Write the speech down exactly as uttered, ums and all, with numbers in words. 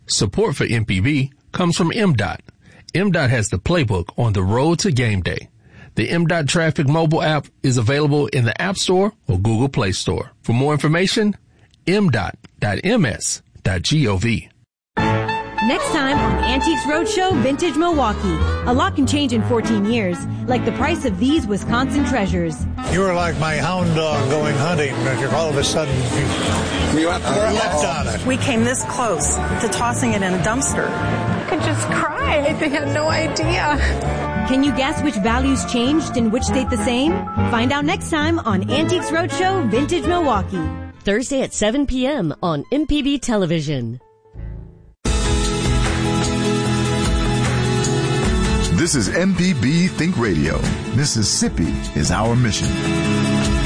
Support for M P B comes from M D O T. M D O T has the playbook on the road to game day. The M D O T Traffic mobile app is available in the App Store or Google Play Store. For more information, m dot dot m s dot gov. Next time on Antiques Roadshow Vintage Milwaukee. A lot can change in fourteen years, like the price of these Wisconsin treasures. You were like my hound dog going hunting, and all of a sudden you, you left on it. We came this close to tossing it in a dumpster. I could just cry. I had no idea. Can you guess which values changed and which stayed the same? Find out next time on Antiques Roadshow Vintage Milwaukee. Thursday at seven p.m. on M P B Television. This is M P B Think Radio. Mississippi is our mission.